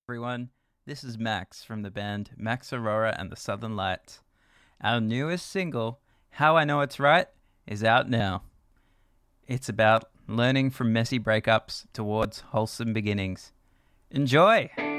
everyone. This is Max from the band Max Aurora and the Southern Lights. Our newest single, How I Know It's Right, is out now. It's about learning from messy breakups towards wholesome beginnings. Enjoy!